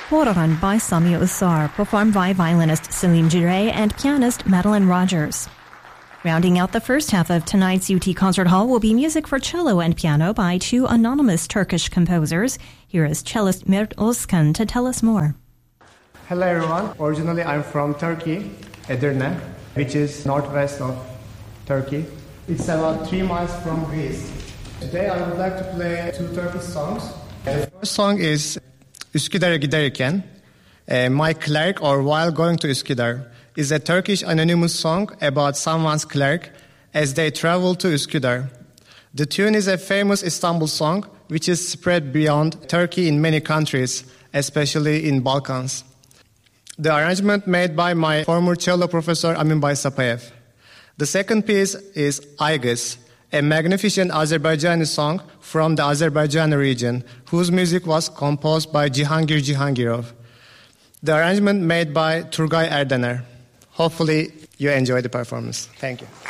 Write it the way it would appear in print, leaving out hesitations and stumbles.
Hororan by Sami Usar, performed by violinist Selim Girey and pianist Madeline Rogers. Rounding out the first half of tonight's UT Concert Hall will be music for cello and piano by two anonymous Turkish composers. Here is cellist Mert Özkan to tell us more. Hello everyone. Originally I'm from Turkey, Edirne, which is northwest of Turkey. It's about 3 miles from Greece. Today I would like to play two Turkish songs. The first song is Üsküdar'a giderken. My clerk or While Going to Üsküdar is a Turkish anonymous song about someone's clerk as they travel to Üsküdar. The tune is a famous Istanbul song which is spread beyond Turkey in many countries, especially in Balkans. The arrangement made by my former cello professor Amin Baysapayev. The second piece is Aygız, a magnificent Azerbaijani song from the Azerbaijani region, whose music was composed by Cihangir Cihangirov. The arrangement made by Turgay Erdener. Hopefully you enjoy the performance. Thank you.